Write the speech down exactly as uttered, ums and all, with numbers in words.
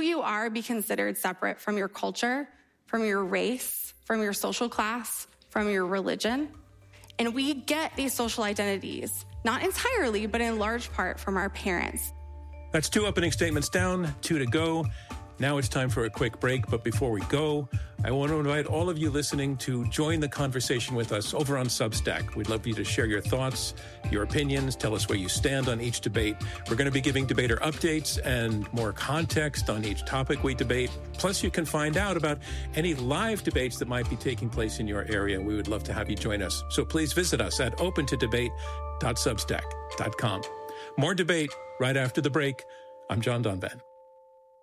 you are be considered separate from your culture, from your race, from your social class, from your religion. And we get these social identities, not entirely, but in large part from our parents. That's two opening statements down, two to go. Now it's time for a quick break, but before we go, I want to invite all of you listening to join the conversation with us over on Substack. We'd love you to share your thoughts, your opinions, tell us where you stand on each debate. We're going to be giving debater updates and more context on each topic we debate. Plus, you can find out about any live debates that might be taking place in your area. We would love to have you join us. So please visit us at open to debate dot substack dot com. More debate right after the break. I'm John Donvan.